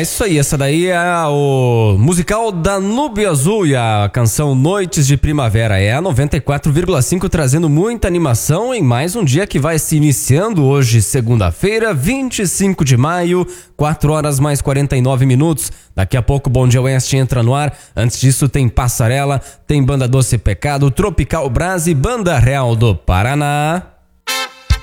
isso aí, essa daí é o musical Danúbio Azul e a canção Noites de Primavera. É a 94,5 trazendo muita animação em mais um dia que vai se iniciando hoje, segunda-feira, 25 de maio, 4 horas mais 49 minutos. Daqui a pouco o Bom Dia Oeste entra no ar. Antes disso tem Passarela, tem Banda Doce Pecado, Tropical Brás e Banda Real do Paraná.